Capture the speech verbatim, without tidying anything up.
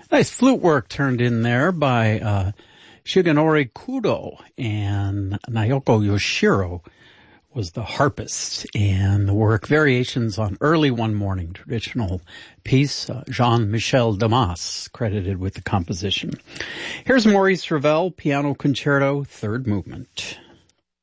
Nice flute work turned in there by uh, Shigenori Kudo, and Naoko Yoshiro was the harpist, and the work Variations on Early One Morning, traditional piece, uh, Jean-Michel Damas, credited with the composition. Here's Maurice Ravel, Piano Concerto, third movement.